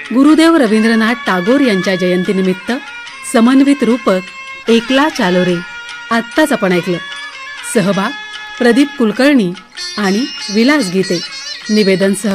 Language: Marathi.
गुरुदेव रवींद्रनाथ टागोर यांच्या जयंतीनिमित्त समन्वित रूपक एकला चालो रे आत्ताच आपण ऐकलं. सहभाग प्रदीप कुलकर्णी आणि विलास गीते. निवेदन